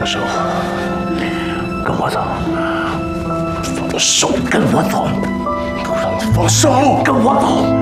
放手，跟我走。放手，跟我走。不让你放手，跟我走。